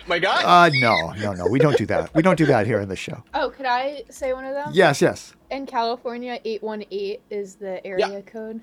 my guy? No. We don't do that. We don't do that here in the show. Oh, could I say one of them? Yes. In California, 818 is the area code.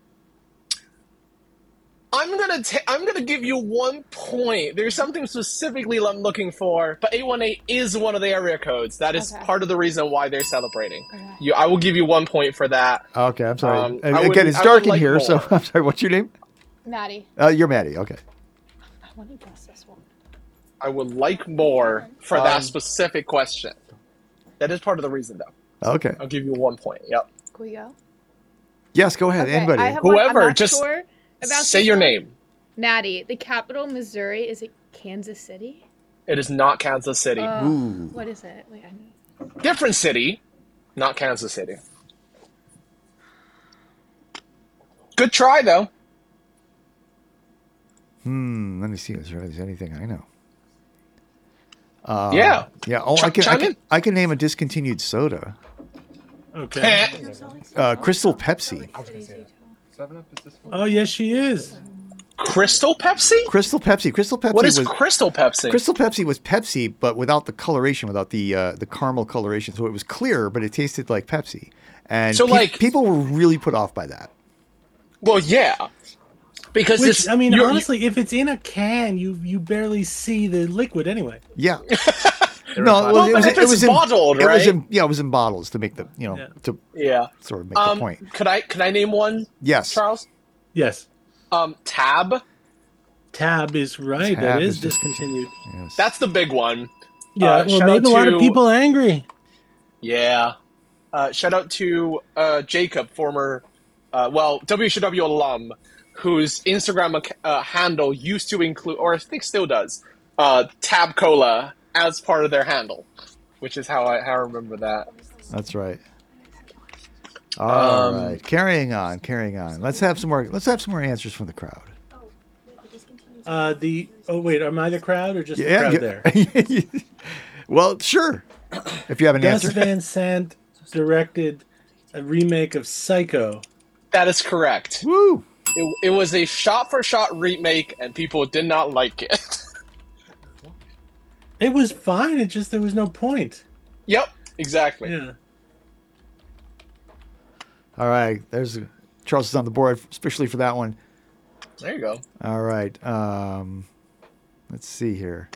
I'm gonna give you 1 point. There's something specifically I'm looking for, but 818 is one of the area codes. That is part of the reason why they're celebrating. Okay. I will give you 1 point for that. Okay, I'm sorry. Again, it's dark in here, so I'm sorry. What's your name? Maddie. You're Maddie. Okay. I want to guess this one. I would like more for that specific question. That is part of the reason, though. Okay. I'll give you 1 point. Yep. Can we go? Yes, go ahead. Okay, Anybody. I have one. Whoever, I'm not just sure about say this your one. name. Maddie. The capital, Missouri, is it Kansas City? It is not Kansas City. Ooh. What is it? Wait, I know. Different city, not Kansas City. Good try, though. Let me see if there's anything I know. Yeah. Yeah. Oh, I can name a discontinued soda. Okay. Crystal Pepsi. Oh, yes, she is. Crystal Pepsi? Crystal Pepsi. What is Crystal Pepsi? Crystal Pepsi was Pepsi, but without the coloration, without the caramel coloration. So it was clear, but it tasted like Pepsi. And So, people were really put off by that. Well, yeah. Because Which, I mean, honestly, if it's in a can, you barely see the liquid anyway. Yeah. No, it was bottled, right? It was in bottles to make the to sort of make the point. Could I name one? Yes, Charles. Yes. Tab. Tab is right. Tab that is is discontinued. Yes. That's the big one. Yeah, well, made a lot of people angry. Yeah. Shout out to Jacob, former, WCW alum, whose Instagram handle used to include, or I think still does, Tab Cola as part of their handle, which is how I remember that. That's right. All right, carrying on. Let's have some more answers from the crowd. Wait, am I the crowd or just the crowd there? Well, sure. If you have an answer. Gus Van Sant directed a remake of Psycho. That is correct. Woo! It was a shot-for-shot remake, and people did not like it. It was fine. It just there was no point. Yep, exactly. Yeah. All right, there's Charles is on the board, especially for that one. There you go. All right, let's see here.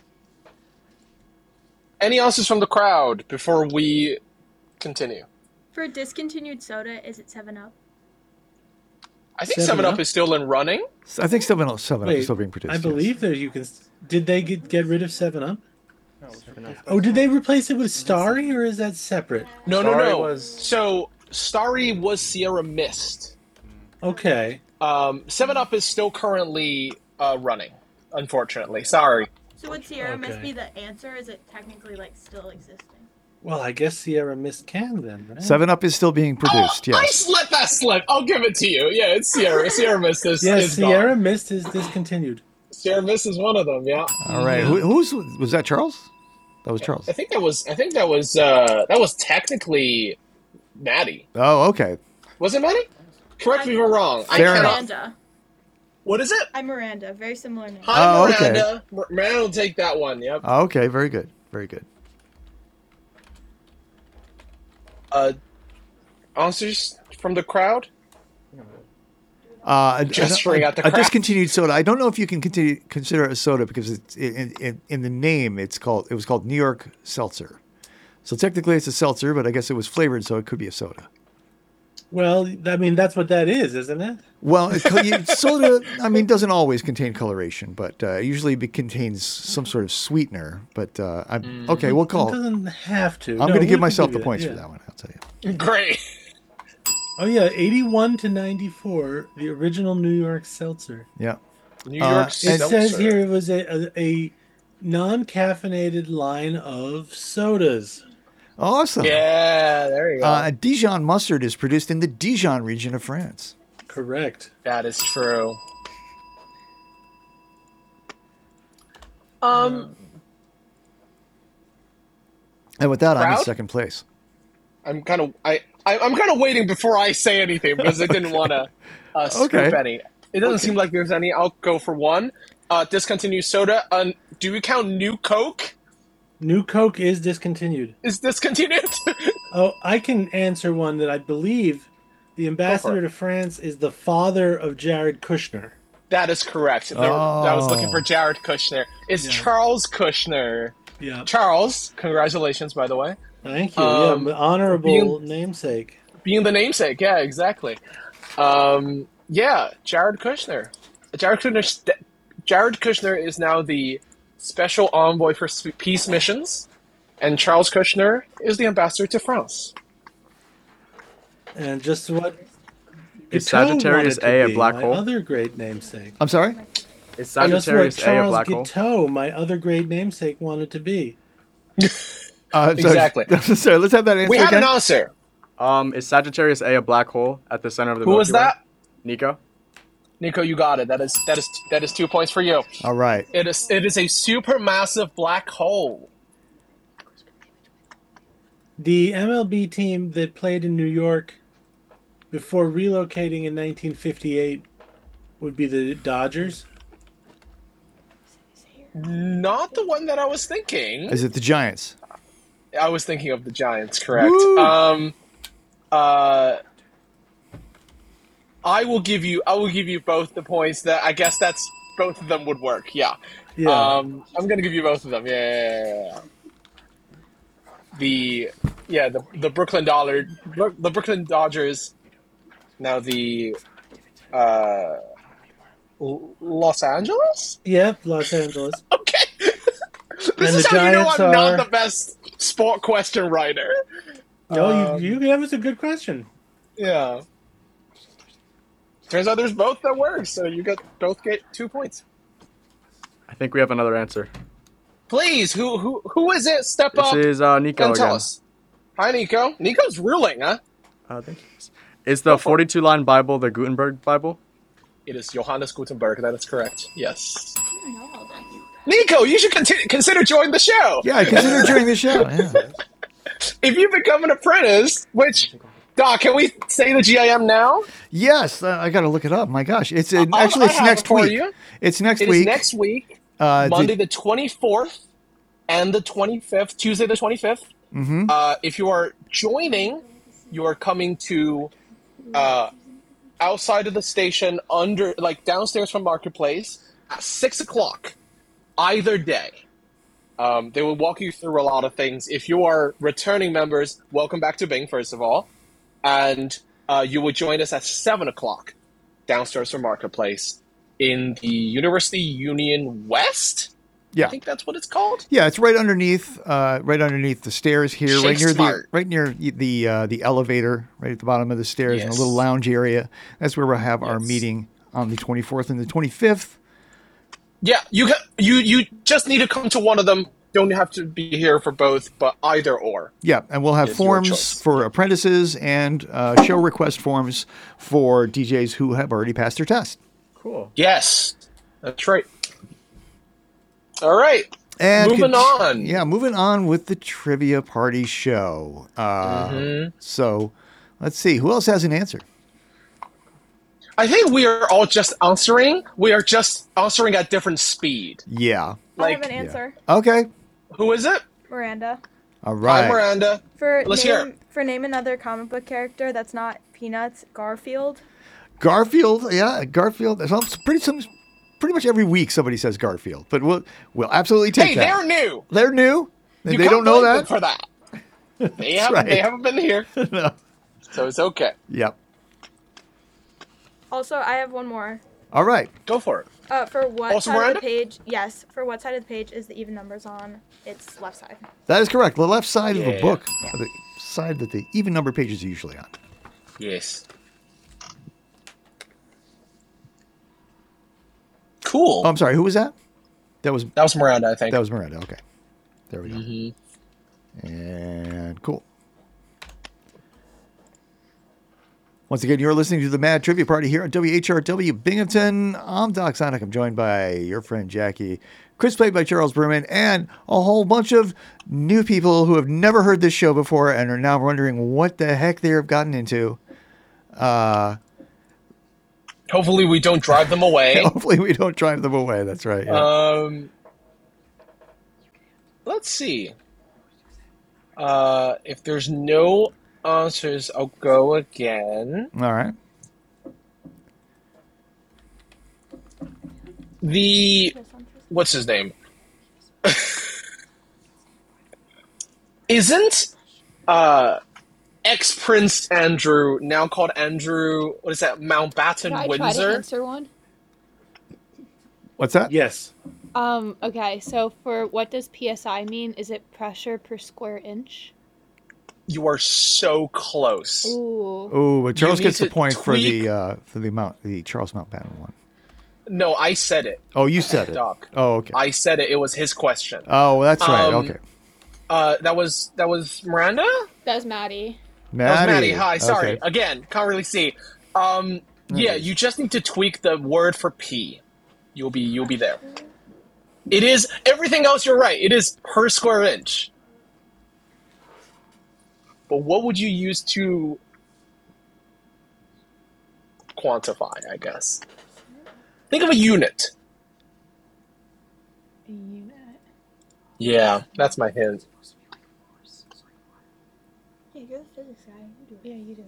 Any answers from the crowd before we continue? For discontinued soda, is it 7-Up? I think 7-Up is still in running. I think 7-Up is still being produced. I believe that you can. Did they get rid of 7-Up? Oh, did they replace it with Starry, or is that separate? No. So Starry was Sierra Mist. Okay. 7-Up is still currently running, unfortunately. Sorry. So would Sierra Mist be the answer? Is it technically still existing? Well, I guess Sierra Mist can then, right? 7-Up is still being produced. Yes. I let that slip. I'll give it to you. Yeah, it's Sierra. Sierra Mist is Sierra gone. Mist is discontinued. Sierra Mist is one of them. Yeah. All right. Was that Charles? That was Charles. I think that was technically Maddie. Oh, okay. Was it Maddie? Correct me if I'm wrong. I'm Fair enough. Miranda. What is it? I'm Miranda. Very similar name. Hi, okay. Miranda. Miranda will take that one. Yep. Okay. Very good. Very good. Answers from the crowd? Gesturing at the a crowd. discontinued soda. I don't know if you can consider it a soda because it's in the name. It was called New York Seltzer. So technically it's a seltzer, but I guess it was flavored, so it could be a soda. Well, I mean that's what that is, isn't it? Well, soda, doesn't always contain coloration, but usually it contains some sort of sweetener. But okay, we'll call it. Doesn't have to. I'm going to give myself the points for that one. I'll tell you. Great. Oh yeah, 81 to 94, the original New York Seltzer. Yeah. New York It Seltzer. says here it was a non-caffeinated line of sodas. Awesome. Yeah, there you go. Dijon mustard is produced in the Dijon region of France. Correct. That is true. And with that, I'm in Crowd? second place. I'm kind of waiting before I say anything because I didn't want to scoop Okay. any. It doesn't seem like there's any. I'll go for one. Discontinued soda. do we count New Coke? New Coke is discontinued. Is discontinued? Oh, I can answer one that I believe the ambassador to France is the father of Jared Kushner. That is correct. I was looking for Jared Kushner. It's Charles Kushner. Yeah. Charles, congratulations, by the way. Thank you. being- Honorable namesake. Being the namesake, yeah, exactly. Jared Kushner. Jared Kushner is now the special envoy for peace missions, and Charles Kushner is the ambassador to France. And just what Is Guiteau Sagittarius wanted to A a be, black my hole? other great namesake. I'm sorry? Is Just what Sagittarius A a Charles black hole? Guiteau, my other great namesake, wanted to be. Exactly. Sorry, let's have that answer We have again. an answer. Is Sagittarius A a black hole at the center of the Who Milky was Way? that? Nico? Nico, you got it. That is 2 points for you. All right. It is a supermassive black hole. The MLB team that played in New York before relocating in 1958 would be the Dodgers. Not the one that I was thinking. Is it the Giants? I was thinking of the Giants, correct. Woo! I will give you both the points. That I guess that's both of them would work. Yeah. Yeah. I'm gonna give you both of them. Yeah. The Brooklyn Dodgers. Now the Los Angeles. Yep, Los Angeles. Okay. This And is the how you know Giants I'm are- not the best sport question writer. Oh, that was a good question. Yeah. Turns out there's both that work, so you both get 2 points. I think we have another answer. Please, who is it? Step This up is Nico and tell again. us. Hi, Nico. Nico's ruling, huh? Thank you. Is the 42-line Bible the Gutenberg Bible? It is Johannes Gutenberg. That is correct. Yes. Nico, you should consider joining the show. Yeah, I consider during the show. Yeah. If you become an apprentice, which, Doc, can we say the GIM now? Yes, I got to look it up. My gosh, it's I actually it's have next it for week. you. It's next It week. is next week, Monday the 24th and the 25th, Tuesday the 25th. Mm-hmm. If you are joining, you are coming to outside of the station, downstairs from Marketplace at 6 o'clock, either day. They will walk you through a lot of things. If you are returning members, welcome back to Bing, first of all. And you will join us at 7 o'clock downstairs from Marketplace in the University Union West. Yeah. I think that's what it's called. Yeah, it's right underneath the stairs here, Shake Smart. right near the elevator, right at the bottom of the stairs, in a Yes. little lounge area. That's where we'll have our Yes. meeting on the 24th and the 25th. Yeah, you just need to come to one of them. Don't have to be here for both, but either or. Yeah, and we'll have It's your forms choice. for apprentices and show request forms for DJs who have already passed their test. Cool. Yes, that's right. All right, And moving on. Yeah, moving on with the trivia party show. So let's see, who else has an answer? I think we are all just answering. We are just answering at different speed. Yeah. I have Like, an answer. Okay. who is it? Miranda. All Hi, right. Miranda. Let's hear it. For name another comic book character that's not Peanuts, Garfield. Garfield. Yeah, Garfield. It's pretty much every week somebody says Garfield, but we'll absolutely take Hey, that. they're new. They're new. You They can't don't know blame them that. for that. They right. haven't been here, No. so it's okay. Yep. Also, I have one more. All right. Go for it. For what Also side Miranda? of the page? Yes. For what side of the page is the even numbers on? It's left side. That is correct. The left side of the Yeah. book, the side that the even number pages are usually on. Yes. Cool. Oh, I'm sorry. Who was that? That was That was Miranda, I think. Miranda. Okay. There we go. Mm-hmm. And cool. Once again, you're listening to the Mad Trivia Party here on WHRW Binghamton. I'm Doc Sonic. I'm joined by your friend Jackie, Chris, played by Charles Berman, and a whole bunch of new people who have never heard this show before and are now wondering what the heck they have gotten into. Hopefully we don't drive them away. Hopefully we don't drive them away. That's right. Yeah. let's see. If there's no answers, I'll go again. All right. What's his name? Isn't ex-Prince Andrew, now called Andrew, what is that, Mountbatten Can I try to Windsor? answer one? What's that? Yes. Okay, so for what does PSI mean? Is it pressure per square inch? You are so close. Ooh. Oh, but Charles need gets the to point tweak- for the Charles Mountbatten one. No, I said it. Oh, you said it. Doc. Oh, okay. I said it. It was his question. Oh, well, that's right. Um, Okay. That was Miranda? That was Maddie. That was Maddie. Hi, sorry. Okay. Again, can't really see. Yeah, you just need to tweak the word for P. You'll be there. It is everything else. You're right. It is per square inch. But what would you use to quantify? I guess. Think of a unit. A unit. Yeah, that's my hint. Yeah, you're the physics guy. You do it. Yeah, you do.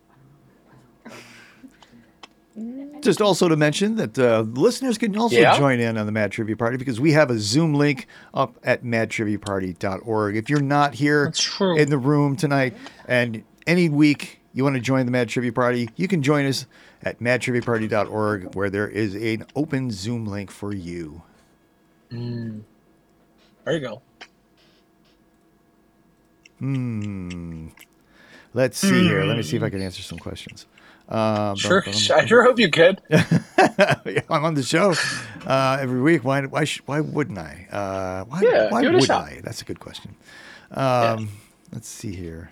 Just also to mention that listeners can also Yeah? join in on the Mad Trivia Party because we have a Zoom link up at madtriviaparty.org. If you're not here That's true. in the room tonight and any week you want to join the Mad Trivia Party, you can join us at madtriviaparty.org where there is an open Zoom link for you. There you go. Let's see here. Let me see if I can answer some questions. Sure, I sure hope you could. I'm on the show every week. Why wouldn't I? Why Yeah, give it a would shot. I? That's a good question. Let's see here.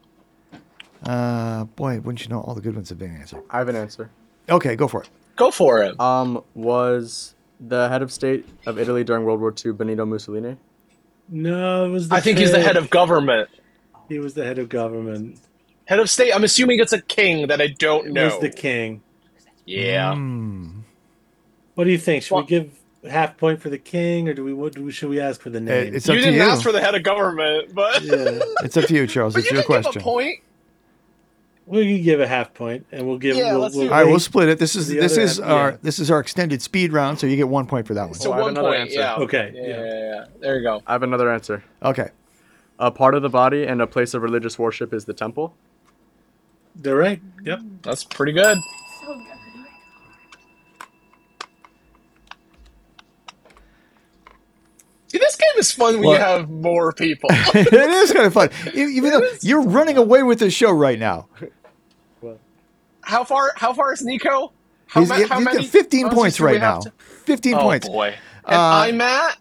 Boy, wouldn't you know, all the good ones have been answered. I have an answer. Okay, go for it. Go for it. Was the head of state of Italy during World War II Benito Mussolini? No, it was the I think he's the head of government. He was the head of government. Head of state. I'm assuming it's a king that I don't It know. was the king. Yeah. What do you think? Should Well- we give a half point for the king, or should we ask for the name? It's up You to didn't you. ask for the head of government, but Yeah. It's up to you, Charles. but It's you your can give question. a point. We can give a half point, and we'll give. Yeah, we'll, let's we'll do All right, we'll rate- split it. This is The other half, this is our extended speed round, so you get 1 point for that one. So I have 1 another point. answer. Yeah. Okay, Yeah. There you go. I have another answer. Okay. A part of the body and a place of religious worship is the temple. They're right. Yep. That's pretty good. So good. See, this game is fun when Well- you have more people. It is kind of fun. Even though you're running away with the show right now. How far is Nico? How He's got 15 answers points do we right have now. to- 15 Oh points. boy. And I'm at.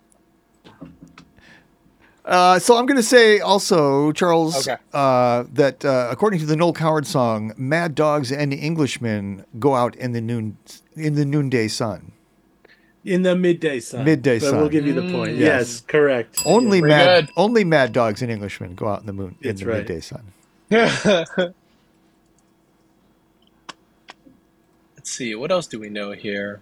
So I'm going to say also, Charles, Okay. that according to the Noel Coward song, "Mad Dogs and Englishmen go out in the noonday sun." In the midday sun. Midday but sun. We'll give you the point. yes. Yes, correct. Only Very good. mad dogs and Englishmen go out in the That's the right. midday sun. Let's see. What else do we know here?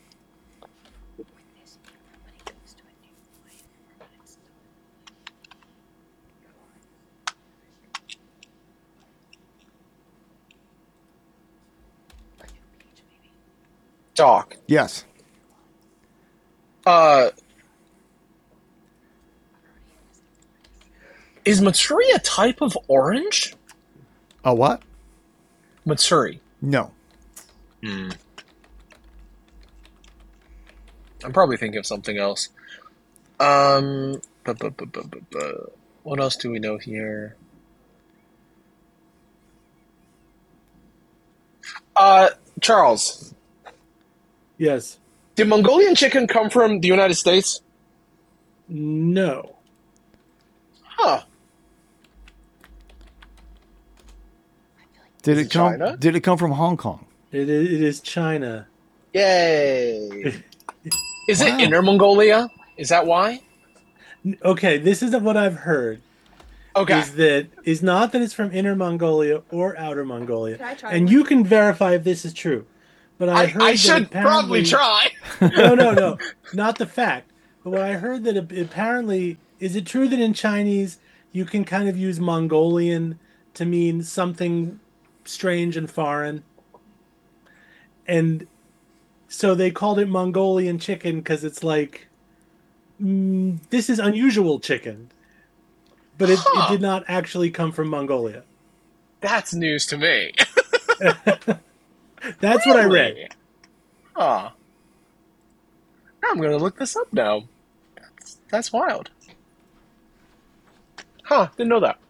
Doc. Yes. Is Matsuri a type of orange? A what? Matsuri. No. I'm probably thinking of something else. What else do we know here? Charles, Yes. did Mongolian chicken come from the United States? No. Huh. Did Is it it come? China? Did it come from Hong Kong? It is China. Yay. Is Wow. it Inner Mongolia? Is that why? Okay, this is what I've heard. Okay. Is not that it's from Inner Mongolia or Outer Mongolia. Can I try And one? you can verify if this is true. But I heard I that should probably apparently- try. No, not the fact. But what I heard that apparently is it true that in Chinese you can kind of use Mongolian to mean something strange and foreign? And so they called it Mongolian chicken because it's like, this is unusual chicken. But it Huh. did not actually come from Mongolia. That's news to me. That's what I read. Really? Huh. I'm gonna look this up now. That's wild. Huh, didn't know that.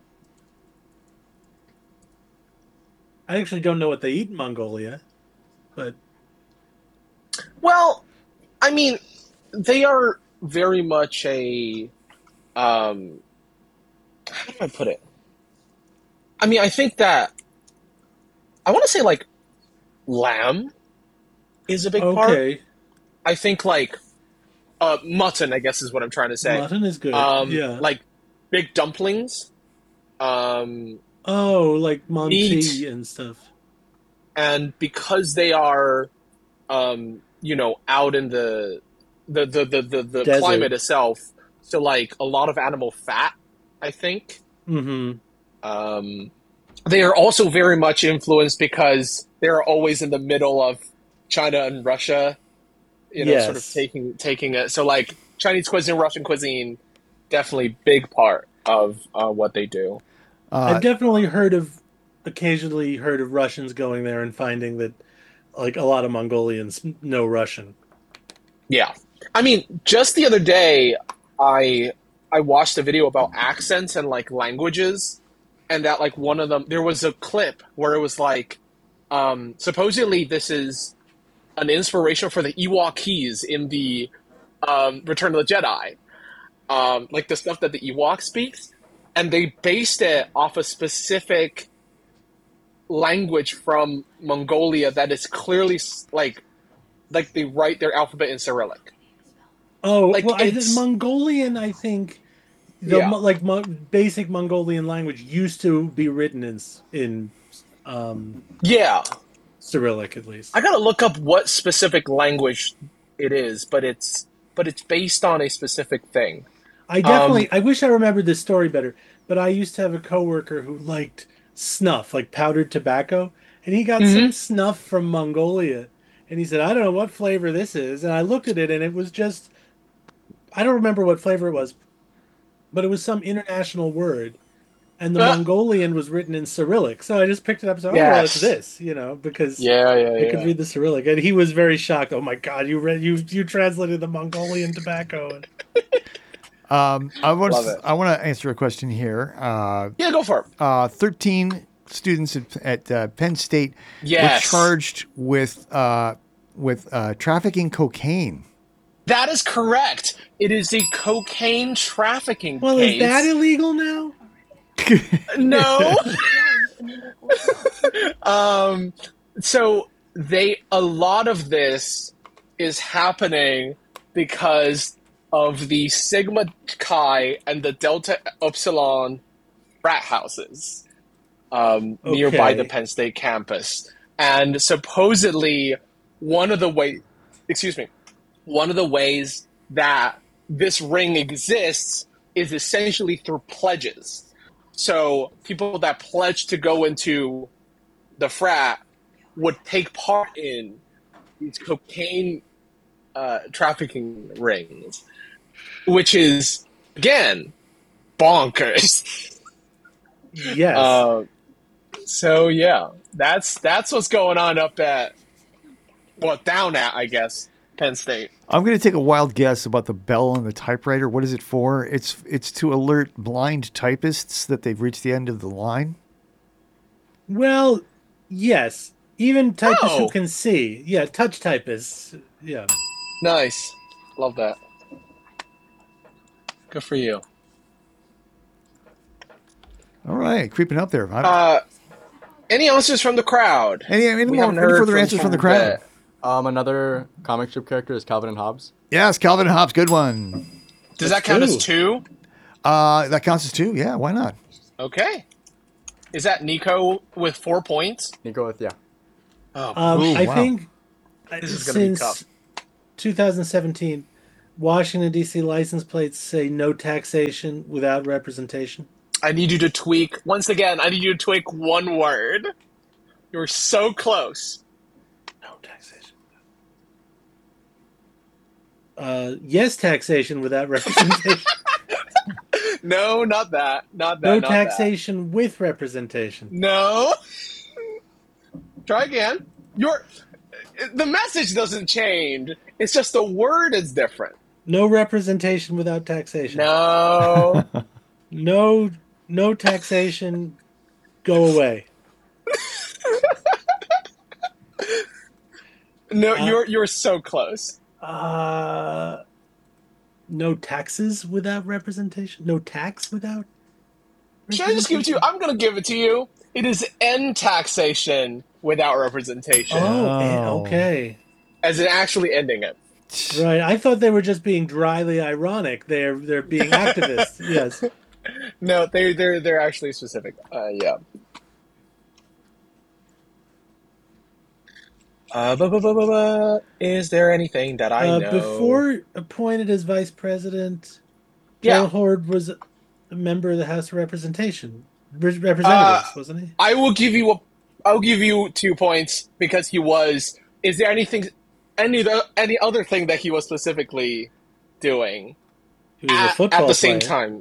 I actually don't know what they eat in Mongolia, but Well, I mean, they are very much a how do I put it? I mean, I think that I want to say like lamb is a big part. okay. I think like mutton, I guess is what I'm trying to say. Mutton is good. Yeah. Like big dumplings. Um, Oh, like Monty meat. and stuff. And because they are out in the Desert. climate itself, so like a lot of animal fat, I think. Mm-hmm. They are also very much influenced because they're always in the middle of China and Russia, sort of Yes. taking it. So like Chinese cuisine, Russian cuisine, definitely big part of what they do. I've definitely occasionally heard of Russians going there and finding that, like, a lot of Mongolians know Russian. Yeah. I mean, just the other day, I watched a video about accents and like languages, and that like one of them there was a clip where it was like, supposedly this is an inspiration for the Ewokese in the Return of the Jedi, like the stuff that the Ewok speaks, and they based it off a specific language from Mongolia that is clearly like they write their alphabet in Cyrillic. Oh, Like, well, it's- Mongolian, I think, basic Mongolian language used to be written in Yeah, Cyrillic, at least. I gotta look up what specific language it is, but it's based on a specific thing. I wish I remembered this story better, but I used to have a coworker who liked snuff, like powdered tobacco, and he got some snuff from Mongolia, and he said, "I don't know what flavor this is," and I looked at it, and it was just, I don't remember what flavor it was, but it was some international word, and the Mongolian was written in Cyrillic, so I just picked it up and said, "Oh, well, it's Yes. this," because Yeah. I could read the Cyrillic, and he was very shocked. Oh my God, you translated the Mongolian tobacco. I want Love it. to answer a question here. Yeah, go for it. 13 students at Penn State Yes. were charged with trafficking cocaine. That is correct. It is a cocaine trafficking Well, case. is that illegal now? No. So a lot of this is happening because of the Sigma Chi and the Delta Upsilon frat houses nearby the Penn State campus. And supposedly one of the ways that this ring exists is essentially through pledges. So people that pledge to go into the frat would take part in these cocaine trafficking rings, which is, again, bonkers. Yes. So yeah, that's what's going on up at, down at, I guess, Penn State. I'm going to take a wild guess about the bell on the typewriter. What is it for? It's to alert blind typists that they've reached the end of the line. Well, yes. Even typists who Oh. can see. Yeah, touch typists. Yeah. Nice. Love that. Good for you. All right, creeping up there. Any answers from the crowd? Any We more haven't heard further answers from the a crowd? bit. Another comic strip character is Calvin and Hobbes. Yes, Calvin and Hobbes, good one. Does that count as two? That counts as 2. Yeah, why not? Okay. Is that Nico with 4 points? Nico with Oh, Ooh, I wow. think This is gonna be since tough. 2017, Washington, D.C. license plates say no taxation without representation? I need you to tweak, once again, I need you to tweak one word. You're so close. No taxation. Yes, taxation without representation. No, not that. Not that. No not taxation with representation. That. No. Try again. The message doesn't change. It's just the word is different. No representation without taxation. No. No taxation. Go away. No, you're so close. No taxes without representation. No tax without. Should I just give it to you? I'm going to give it to you. It is end taxation without representation. Oh, okay. As in actually ending it. Right. I thought they were just being dryly ironic. They're being activists. Yes. No, they're actually specific. Yeah. Is there anything that I know? Before appointed as vice president, Yeah. Joe Hord was a member of the House of Representatives, wasn't he? I'll give you 2 points because he was. Is there any other thing that he was specifically doing He was a football at the same player. time?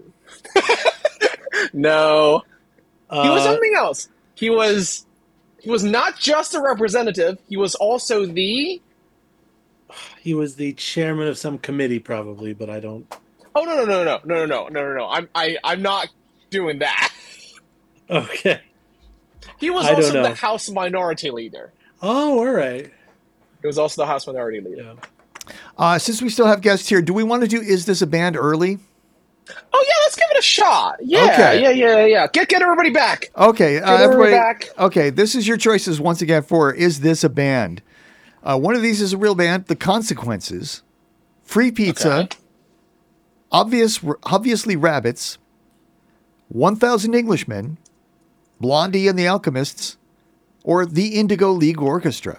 No, he was something else. He was not just a representative. He was also the. He was the chairman of some committee, probably, but I don't. Oh no! I'm not doing that. Okay. He was I don't also know. the House Minority Leader. Oh, all right. He was also the House Minority Leader. Yeah. Since we still have guests here, do we want to do Is This a Band early? Oh yeah, let's give it a shot. Yeah, Okay. yeah. Get everybody back. Okay, everybody everybody. back. Okay, this is your choices once again for Is This a Band? One of these is a real band, The Consequences, Free Pizza, Okay. Obviously Rabbits, 1,000 Englishmen, Blondie and the Alchemists, or The Indigo League Orchestra.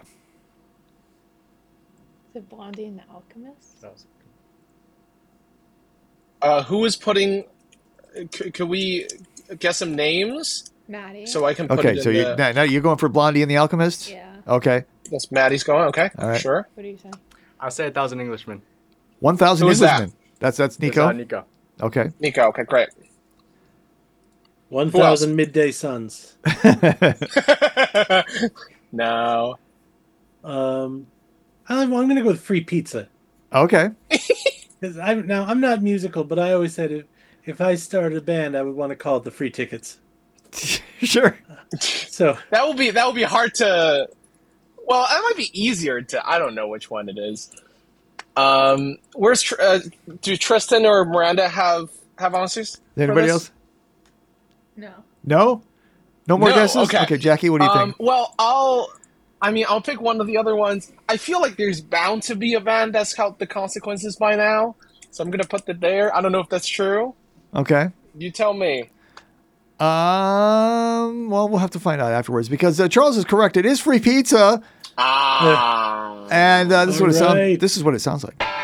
Is it Blondie and the Alchemist? Who is putting? Could we get some names Maddie. so I can put Okay, it so in now you're going for Blondie and the Alchemists? Yeah. Okay, Yes, Maddie's going. Okay, All right. sure. What do you say? I'll say 1,000 Englishmen. 1,000 Who is that? Englishmen. That's It's, Nico? Nico. Okay. Nico. Okay, great. 1,000 midday suns. No. I'm going to go with free pizza. Okay. Because I'm not musical, but I always said if I started a band, I would want to call it the Free Tickets. Sure. So That will be hard to. Well, that might be easier to. I don't know which one it is. Where's do Tristan or Miranda have answers? for Anybody this? else? No. No? No more No, guesses? okay. Jackie, what do you think? Well, I'll pick one of the other ones. I feel like there's bound to be a band that's called The Consequences by now, so I'm gonna put it there. I don't know if that's true. Okay. You tell me. Well, we'll have to find out afterwards because Charles is correct. It is free pizza, Ah. and this is what it sounds. Alright. This is what it sounds like.